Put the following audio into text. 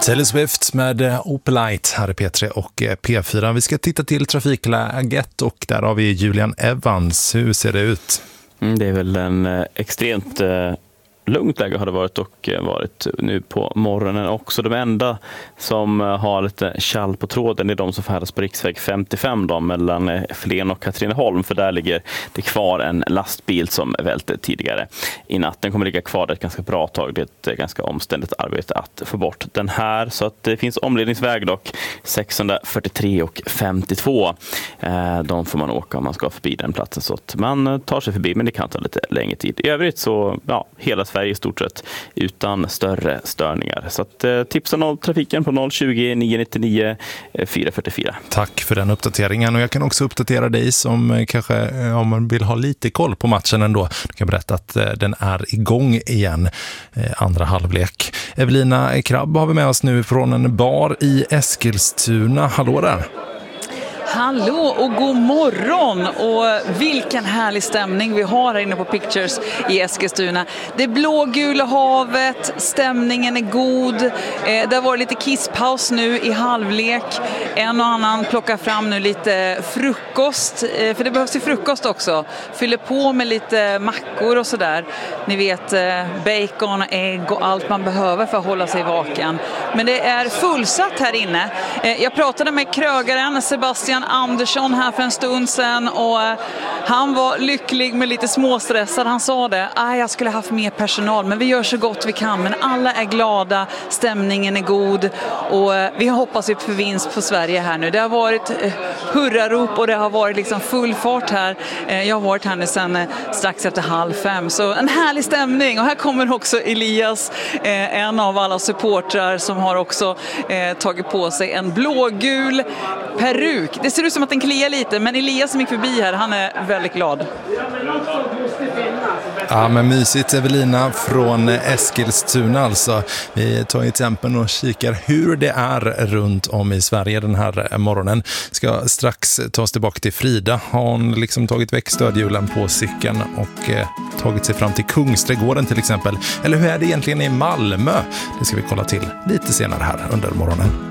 Taylor Swift med Opelite här i P3 och P4. Vi ska titta till trafikläget och där har vi Julian Evans. Hur ser det ut? Det är väl en extremt lugnt läge har det varit nu på morgonen också. De enda som har lite kall på tråden är de som färdas på riksväg 55 då, mellan Flen och Katrineholm, för där ligger det kvar en lastbil som välte tidigare i natt. Den kommer ligga kvar där ett ganska bra tag. Det är ett ganska omständigt arbete att få bort den här, så att det finns omledningsväg dock 643 och 52. De får man åka om man ska förbi den platsen, så att man tar sig förbi, men det kan ta lite längre tid. I övrigt så hela Sverige i stort sett utan större störningar. Så att tipsa om trafiken på 020 999 444. Tack för den uppdateringen, och jag kan också uppdatera dig som kanske om man vill ha lite koll på matchen ändå. Du kan berätta att den är igång igen, andra halvlek. Evelina Krabb har vi med oss nu från en bar i Eskilstuna. Hallå där! Hallå och god morgon, och vilken härlig stämning vi har här inne på Pictures i Eskilstuna. Det blågula havet, stämningen är god, det har varit lite kisspaus nu i halvlek. En och annan plockar fram nu lite frukost, för det behövs ju frukost också. Fyller på med lite mackor och sådär. Ni vet, bacon och ägg och allt man behöver för att hålla sig vaken. Men det är fullsatt här inne. Jag pratade med krögaren Sebastian Andersson här för en stund sedan, och han var lycklig men lite småstressad. Han sa det, jag skulle haft mer personal, men vi gör så gott vi kan. Men alla är glada, stämningen är god, och vi hoppas ju för vinst på Sverige här nu. Det har varit hurrarop och det har varit liksom full fart här. Jag har varit här nu sedan strax efter 4:30, så en härlig stämning. Och här kommer också Elias, en av alla supportrar som har också tagit på sig en blågul peruk. Det ser ut som att den kliar lite, men Elias som gick förbi här, han är väldigt glad. Ja, men mysigt, Evelina från Eskilstuna alltså. Vi tar i tempen och kikar hur det är runt om i Sverige den här morgonen. Ska strax ta oss tillbaka till Frida. Har hon liksom tagit väck stödhjulen på cykeln och tagit sig fram till Kungsträdgården till exempel? Eller hur är det egentligen i Malmö? Det ska vi kolla till lite senare här under morgonen.